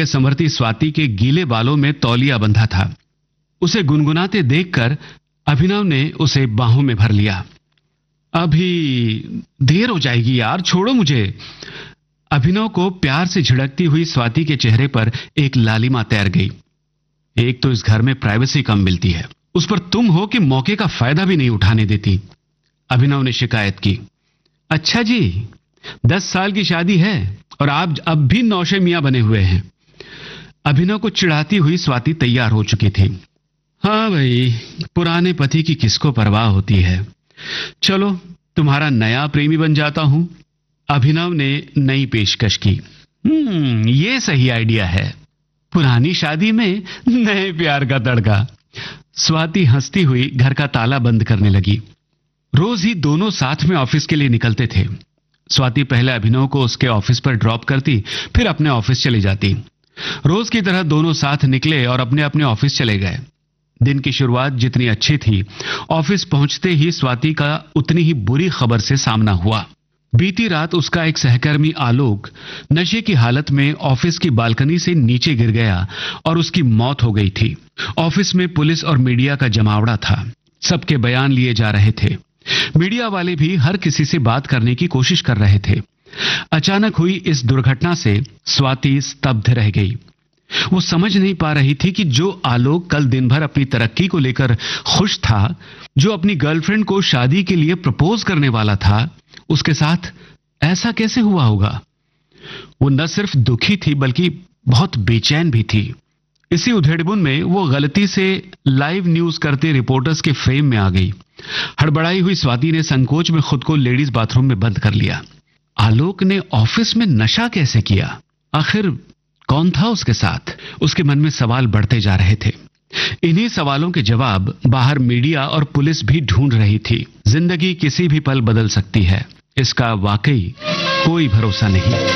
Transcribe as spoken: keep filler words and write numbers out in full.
के संवरती स्वाति के गीले बालों में तौलिया बंधा था। उसे गुनगुनाते देखकर अभिनव ने उसे बाहों में भर लिया। अभी देर हो जाएगी यार, छोड़ो मुझे। अभिनव को प्यार से झिड़कती हुई स्वाति के चेहरे पर एक लालिमा तैर गई। एक तो इस घर में प्राइवेसी कम मिलती है, उस पर तुम हो कि मौके का फायदा भी नहीं उठाने देती। अभिनव ने शिकायत की। अच्छा जी, दस साल की शादी है और आप अब भी नौशे मियां बने हुए हैं। अभिनव को चिढ़ाती हुई स्वाति तैयार हो चुकी थी। हाँ भाई, पुराने पति की किसको परवाह होती है। चलो तुम्हारा नया प्रेमी बन जाता हूं। अभिनव ने नई पेशकश की। हम्म ये सही आइडिया है, पुरानी शादी में नए प्यार का तड़का। स्वाति हंसती हुई घर का ताला बंद करने लगी। रोज ही दोनों साथ में ऑफिस के लिए निकलते थे। स्वाति पहले अभिनव को उसके ऑफिस पर ड्रॉप करती, फिर अपने ऑफिस चली जाती। रोज की तरह दोनों साथ निकले और अपने अपने ऑफिस चले गए। दिन की शुरुआत जितनी अच्छी थी, ऑफिस पहुंचते ही स्वाति का उतनी ही बुरी खबर से सामना हुआ। बीती रात उसका एक सहकर्मी आलोक नशे की हालत में ऑफिस की बालकनी से नीचे गिर गया और उसकी मौत हो गई थी। ऑफिस में पुलिस और मीडिया का जमावड़ा था। सबके बयान लिए जा रहे थे। मीडिया वाले भी हर किसी से बात करने की कोशिश कर रहे थे। अचानक हुई इस दुर्घटना से स्वाति स्तब्ध रह गई। वो समझ नहीं पा रही थी कि जो आलोक कल दिन भर अपनी तरक्की को लेकर खुश था, जो अपनी गर्लफ्रेंड को शादी के लिए प्रपोज करने वाला था, उसके साथ ऐसा कैसे हुआ होगा। वो न सिर्फ दुखी थी बल्कि बहुत बेचैन भी थी। इसी उधेड़बुन में वो गलती से लाइव न्यूज करते रिपोर्टर्स के फ्रेम में आ गई। हड़बड़ाई हुई स्वाति ने संकोच में खुद को लेडीज बाथरूम में बंद कर लिया। आलोक ने ऑफिस में नशा कैसे किया? आखिर कौन था उसके साथ? उसके मन में सवाल बढ़ते जा रहे थे। इन्हीं सवालों के जवाब बाहर मीडिया और पुलिस भी ढूंढ रही थी। जिंदगी किसी भी पल बदल सकती है, इसका वाकई कोई भरोसा नहीं।